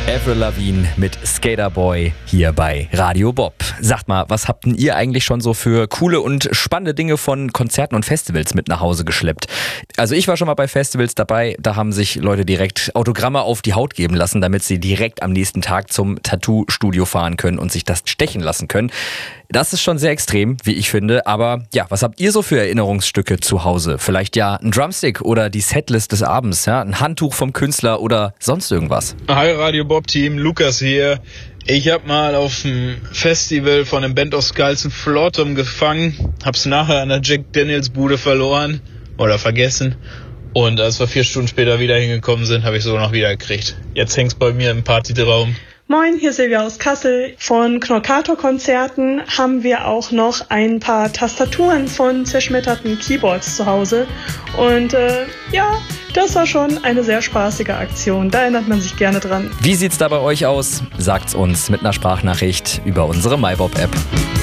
Avril Lavigne mit Skater Boy hier bei Radio Bob. Sagt mal, was habt denn ihr eigentlich schon so für coole und spannende Dinge von Konzerten und Festivals mit nach Hause geschleppt? Also ich war schon mal bei Festivals dabei, da haben sich Leute direkt Autogramme auf die Haut geben lassen, damit sie direkt am nächsten Tag zum Tattoo-Studio fahren können und sich das stechen lassen können. Das ist schon sehr extrem, wie ich finde, aber ja, was habt ihr so für Erinnerungsstücke zu Hause? Vielleicht ja ein Drumstick oder die Setlist des Abends, ja? Ein Handtuch vom Künstler oder sonst irgendwas? Hi Radio Bob Team, Lukas hier. Ich habe mal auf dem Festival von dem Band of Skulls ein Floatum gefangen, hab's nachher an der Jack Daniels Bude verloren oder vergessen und als wir 4 Stunden später wieder hingekommen sind, habe ich so noch wieder gekriegt. Jetzt hängt's bei mir im Partyraum. Moin, hier Silvia aus Kassel. Von Knorkator-Konzerten haben wir auch noch ein paar Tastaturen von zerschmetterten Keyboards zu Hause. Und ja, das war schon eine sehr spaßige Aktion. Da erinnert man sich gerne dran. Wie sieht's da bei euch aus? Sagt's uns mit einer Sprachnachricht über unsere MyBob-App.